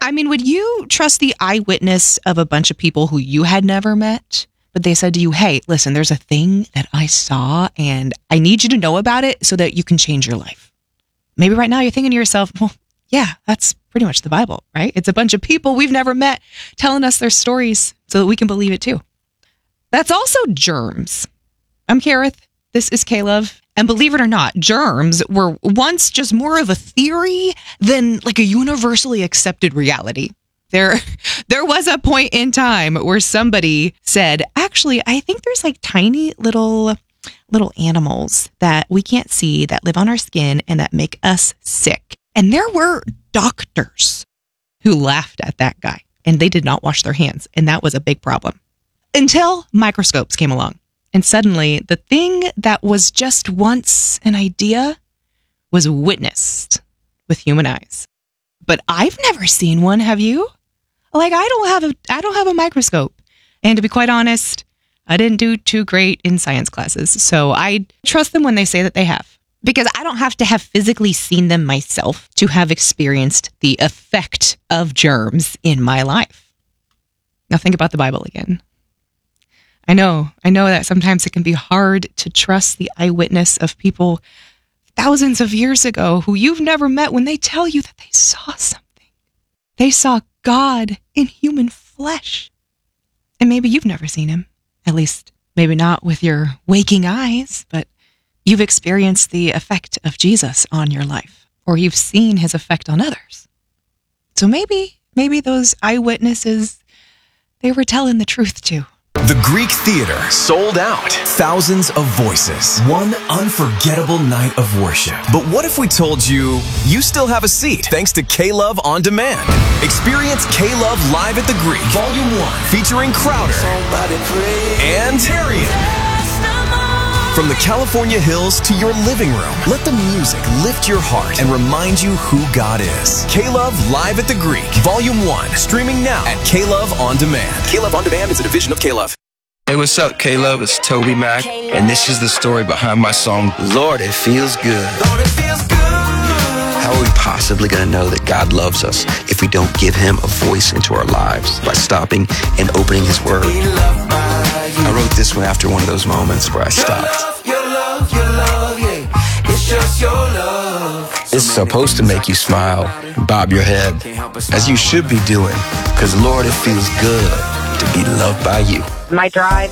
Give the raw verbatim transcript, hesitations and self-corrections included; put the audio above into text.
I mean, would you trust the eyewitness of a bunch of people who you had never met, but they said to you, hey, listen, there's a thing that I saw and I need you to know about it so that you can change your life? Maybe right now you're thinking to yourself, well, yeah, that's pretty much the Bible, right? It's a bunch of people we've never met telling us their stories so that we can believe it too. That's also germs. I'm Kareth. This is K-Love. And believe it or not, germs were once just more of a theory than like a universally accepted reality. There, there was a point in time where somebody said, actually, I think there's like tiny little, little animals that we can't see that live on our skin and that make us sick. And there were doctors who laughed at that guy and they did not wash their hands. And that was a big problem until microscopes came along. And suddenly, the thing that was just once an idea was witnessed with human eyes. But I've never seen one, have you? Like, I don't have a, I don't have a microscope. And to be quite honest, I didn't do too great in science classes. So I trust them when they say that they have. Because I don't have to have physically seen them myself to have experienced the effect of germs in my life. Now think about the Bible again. I know, I know that sometimes it can be hard to trust the eyewitness of people thousands of years ago who you've never met when they tell you that they saw something. They saw God in human flesh. And maybe you've never seen him, at least maybe not with your waking eyes, but you've experienced the effect of Jesus on your life, or you've seen his effect on others. So maybe, maybe those eyewitnesses, they were telling the truth too. The Greek Theater, sold out. Thousands of voices. One unforgettable night of worship. But what if we told you, you still have a seat thanks to K-Love On Demand? Experience K-Love live at the Greek, Volume one, featuring Crowder and Darian. From the California hills to your living room, let the music lift your heart and remind you who God is. K-Love Live at the Greek, Volume one, streaming now at K-Love On Demand. K-Love On Demand is a division of K-Love. Hey, what's up, K-Love? It's Toby Mac, and this is the story behind my song, Lord, It Feels Good. Lord, it feels good. How are we possibly going to know that God loves us if we don't give him a voice into our lives by stopping and opening his word? I wrote this one after one of those moments where I stopped. Your love, your love, your love, yeah. It's just your love. It's supposed to make you smile, bob your head, as you should be doing, because Lord, it feels good to be loved by you. My drive